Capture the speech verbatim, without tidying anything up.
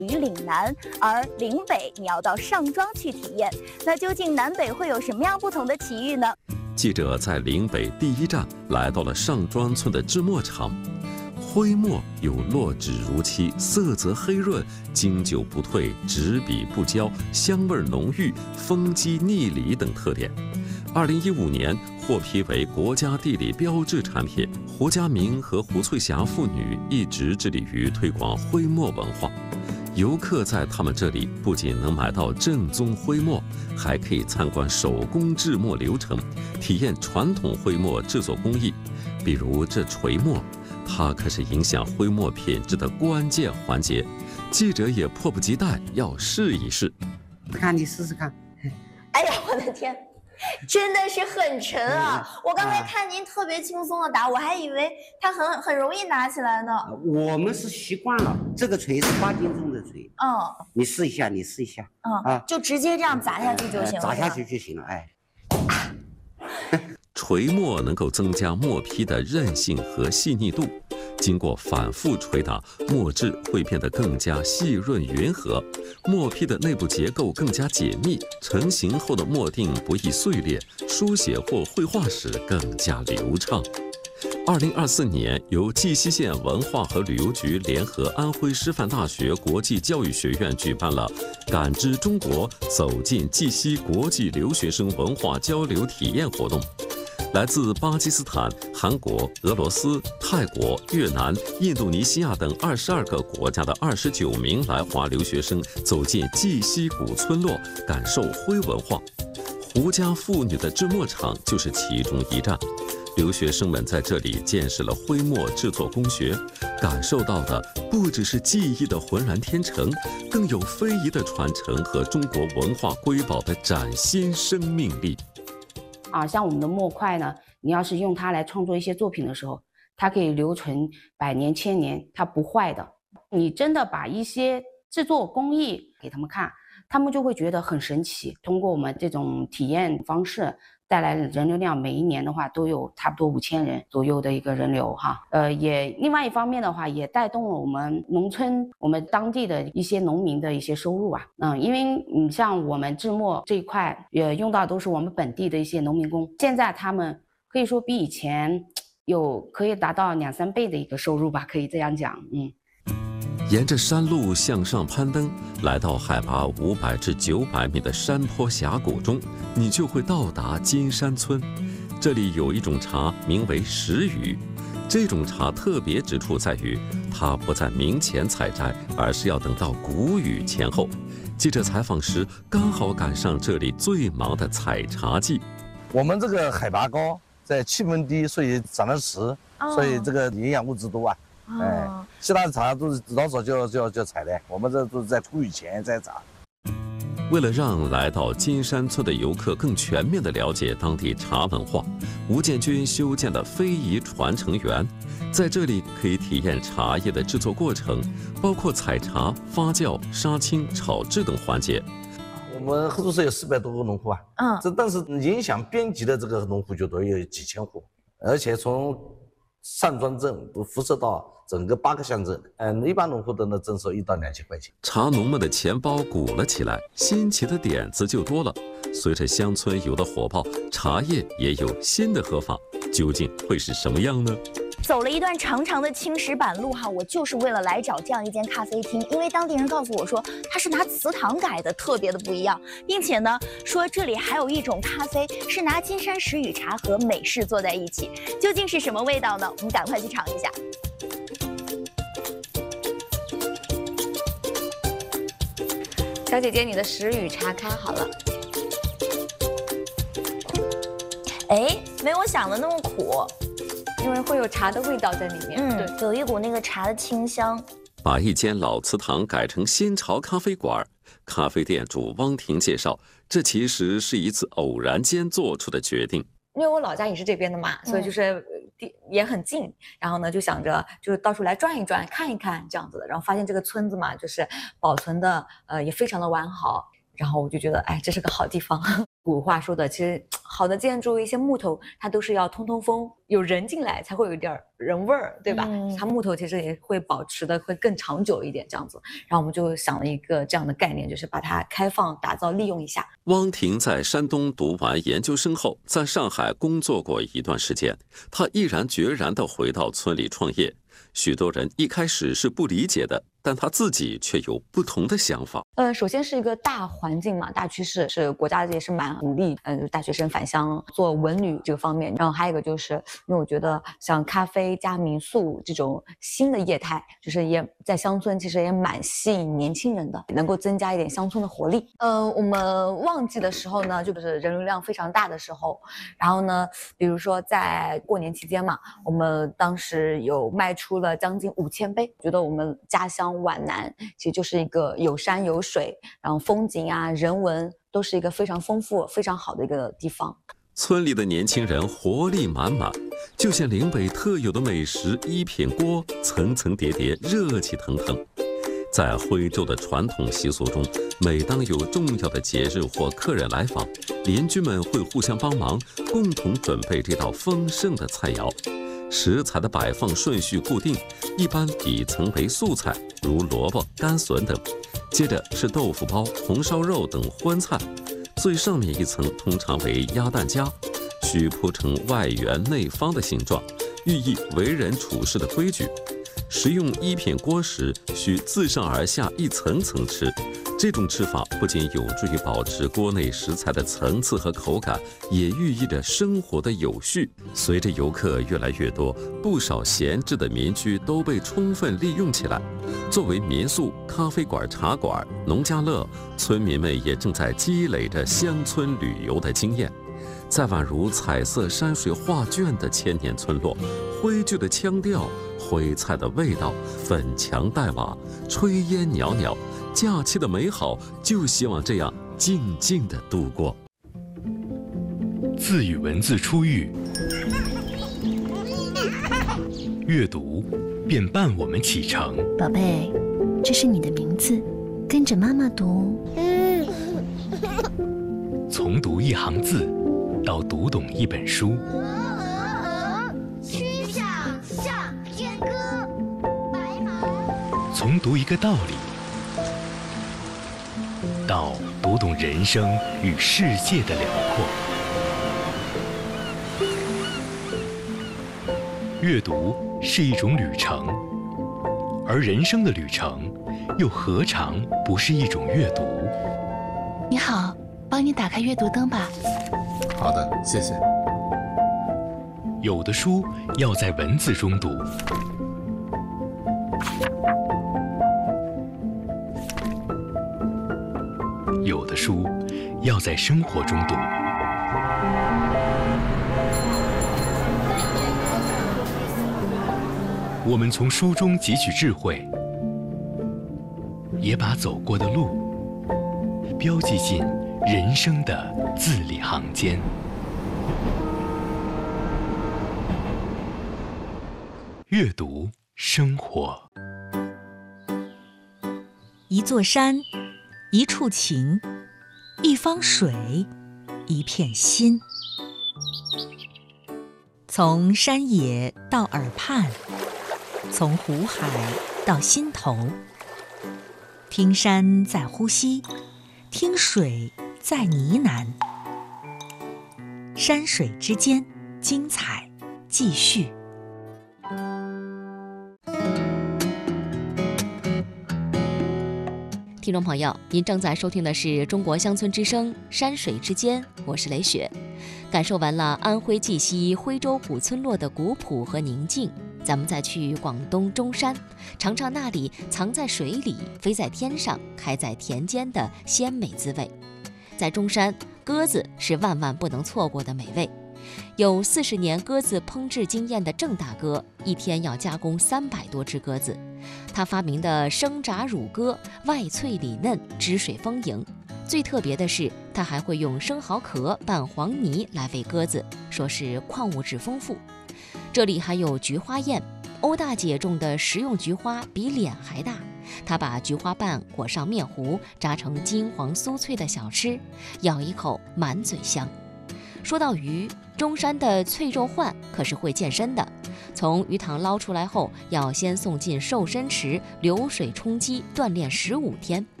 于岭南，而岭北你要到上庄去体验。那究竟南北会有什么样不同的奇遇呢？ 记者在岭北第一站来到了上庄村的制墨厂。徽墨有落纸如漆、色泽黑润、经久不褪、执笔不焦、香味浓郁、风肌逆理等特点。二零一五年获批为国家地理标志产品。胡家明和胡翠霞父女一直致力于推广徽墨文化。游客在他们这里不仅能买到正宗徽墨，还可以参观手工制墨流程，体验传统徽墨制作工艺。比如这锤墨，它可是影响徽墨品质的关键环节。记者也迫不及待要试一试。 看你试试看。 哎呀，我的天！真的是很沉啊！我刚才看您特别轻松的打，我还以为它很很容易拿起来呢。 我们是习惯了，这个锤是八斤重的锤。 嗯， 你试一下，你试一下。 嗯啊，就直接这样砸下去就行了。 砸下去就行了，哎。 锤墨能够增加墨坯的韧性和细腻度。经过反复捶打，墨质会变得更加细润匀和，墨坯的内部结构更加紧密，成型后的墨锭不易碎裂，书写或绘画时更加流畅。二零二四年，由绩溪县文化和旅游局联合安徽师范大学国际教育学院举办了“感知中国，走进绩溪”国际留学生文化交流体验活动。来自巴基斯坦、韩国、俄罗斯、泰国、越南、印度尼西亚等二十二个国家的二十九名来华留学生走进绩溪古村落，感受徽文化。胡家妇女的制墨厂就是其中一站。留学生们在这里见识了徽墨制作工学，感受到的不只是技艺的浑然天成，更有非遗的传承和中国文化瑰宝的崭新生命力。 啊，像我们的墨块呢，你要是用它来创作一些作品的时候，它可以留存百年千年，它不坏的。你真的把一些制作工艺给他们看，他们就会觉得很神奇。通过我们这种体验方式带来人流量，每一年的话都有差不多五千人左右的一个人流哈。呃，也另外一方面的话，也带动了我们农村我们当地的一些农民的一些收入啊。嗯，因为你像我们制墨这一块，也用到都是我们本地的一些农民工，现在他们可以说比以前有可以达到两三倍的一个收入吧，可以这样讲，嗯。 沿着山路向上攀登，来到海拔五百至九百米的山坡峡谷中，你就会到达金山村。这里有一种茶名为时雨，这种茶特别之处在于，它不在明前采摘，而是要等到谷雨前后。记者采访时，刚好赶上这里最忙的采茶季。 我们这个海拔高，在气温低，所以长得迟，哦、所以这个营养物质多啊。哎，其他的茶都是老早就就就采的，我们这都是在谷雨前再采。 为了让来到金山村的游客更全面地了解当地茶文化，吴建军修建了非遗传承园，在这里可以体验茶叶的制作过程，包括采茶、发酵、杀青、炒制等环节。 我们合作社有四百多个农户啊，嗯，这但是影响边级的这个农户就都有几千户，而且从上庄镇都辐射到整个八个乡镇，嗯，一般农户都能征收一到两千块钱。 茶农们的钱包鼓了起来，新奇的点子就多了。随着乡村游的火爆，茶叶也有新的喝法，究竟会是什么样呢？ 走了一段长长的青石板路哈，我就是为了来找这样一间咖啡厅，因为当地人告诉我说它是拿祠堂改的，特别的不一样，并且呢说这里还有一种咖啡是拿金山石雨茶和美式做在一起，究竟是什么味道呢？我们赶快去尝一下。 小姐姐，你的石雨茶开好了。哎，没我想的那么苦。因为会有茶的味道在里面，嗯，对，有一股那个茶的清香。 把一间老祠堂改成新潮咖啡馆，咖啡店主汪婷介绍，这其实是一次偶然间做出的决定。 因为我老家也是这边的嘛，所以就是也很近，然后呢就想着就是到处来转一转，看一看这样子的，然后发现这个村子嘛，就是保存的呃也非常的完好，然后我就觉得哎，这是个好地方。 古话说的，其实好的建筑一些木头它都是要通通风，有人进来才会有点人味儿，对吧？嗯、它木头其实也会保持的会更长久一点这样子。然后我们就想了一个这样的概念，就是把它开放打造利用一下。 汪婷在山东读完研究生后，在上海工作过一段时间，她毅然决然地回到村里创业。许多人一开始是不理解的，但他自己却有不同的想法。 呃，首先是一个大环境嘛，大趋势是国家也是蛮鼓励，嗯、呃，大学生返乡做文旅这个方面。然后还有一个就是，因为我觉得像咖啡加民宿这种新的业态，就是也在乡村其实也蛮吸引年轻人的，能够增加一点乡村的活力。呃，我们旺季的时候呢，就是人流量非常大的时候，然后呢，比如说在过年期间嘛，我们当时有卖出了将近五千杯，觉得我们家乡皖南其实就是一个有山有水，然后风景啊人文都是一个非常丰富非常好的一个地方。 村里的年轻人活力满满，就像岭北特有的美食一片锅，层层叠叠，热气腾腾。在徽州的传统习俗中，每当有重要的节日或客人来访，邻居们会互相帮忙，共同准备这道丰盛的菜肴。食材的摆放顺序固定，一般底层为素菜，如萝卜、干笋等，接着是豆腐包、红烧肉等荤菜，最上面一层通常为鸭蛋夹，需铺成外圆内方的形状，寓意为人处事的规矩。食用一片锅时，需自上而下一层层吃，这种吃法不仅有助于保持锅内食材的层次和口感，也寓意着生活的有序。随着游客越来越多，不少闲置的民居都被充分利用起来，作为民宿、咖啡馆、茶馆、农家乐，村民们也正在积累着乡村旅游的经验。在宛如彩色山水画卷的千年村落，徽剧的腔调，徽菜的味道，粉墙黛瓦，炊烟袅袅，假期的美好就希望这样静静地度过。 字与文字初遇，阅读便伴我们启程。 宝贝，这是你的名字，跟着妈妈读。 从读一行字到读懂一本书， 曲项向天歌，白马。 从读一个道理到读懂人生与世界的辽阔。阅读是一种旅程，而人生的旅程又何尝不是一种阅读？ 你好，帮你打开阅读灯吧。 好的，谢谢。 有的书要在文字中读，有的书要在生活中读。我们从书中汲取智慧，也把走过的路标记进人生的字里行间。阅读生活。 一座山，一处情，一方水，一片心。从山野到耳畔，从湖海到心头，听山在呼吸，听水在呢喃，山水之间，精彩继续。 听众朋友，您正在收听的是中国乡村之声山水之间，我是雷雪。感受完了安徽绩溪徽州古村落的古朴和宁静，咱们再去广东中山，尝尝那里藏在水里、飞在天上、开在田间的鲜美滋味。在中山，鸽子是万万不能错过的美味。有四十年鸽子烹制经验的郑大哥，一天要加工三百多只鸽子。他发明的生炸乳鸽，外脆里嫩，汁水丰盈。最特别的是，他还会用生蚝壳拌黄泥来喂鸽子，说是矿物质丰富。这里还有菊花宴，欧大姐种的食用菊花比脸还大， 他把菊花瓣裹上面糊，炸成金黄酥脆的小吃，咬一口满嘴香。说到鱼，中山的脆肉鲩可是会健身的。从鱼塘捞出来后，要先送进瘦身池流水冲击锻炼十五天，